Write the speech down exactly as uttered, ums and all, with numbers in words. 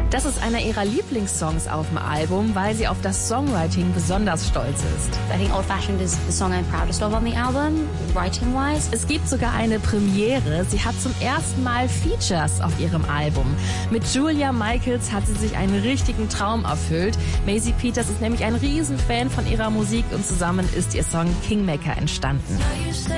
Das ist einer ihrer Lieblingssongs auf dem Album, weil sie auf das Songwriting besonders stolz ist. I think Old Fashioned is the song I'm proudest of on the album, writing-wise. Es gibt sogar eine Premiere. Sie hat zum ersten Mal Features auf ihrem Album. Mit Julia Michaels hat sie sich einen richtigen Traum erfüllt. Maisie Peters ist nämlich ein Riesenfan von ihrer Musik und zusammen ist ihr Song Kingmaker entstanden.